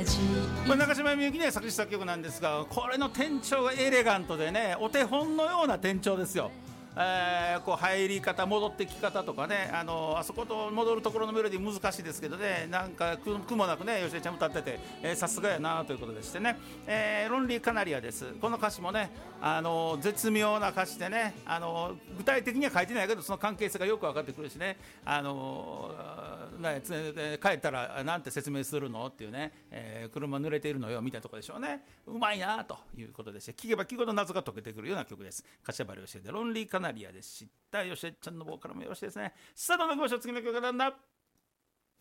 これ中島みゆきね作詞作曲なんですが、これの転調がエレガントでね、お手本のような転調ですよ。こう入り方戻ってき方とかね、あそこと戻るところのメロディー難しいですけどね、なんか苦もなくね吉江ちゃん歌ってて、さすがやなということでしてね、ロンリーカナリアです。この歌詞もね絶妙な歌詞でね、具体的には書いてないけどその関係性がよく分かってくるしね、帰ったらなんて説明するのっていうね、車濡れているのよみたいなところでしょうね。うまいなということでして、聞けば聞くほど謎が解けてくるような曲です。柏原芳恵でロンリーカナリアでした。吉江ちゃんのボーカルもよろしいですね。さあどんどんいきましょう。次の曲なんだ。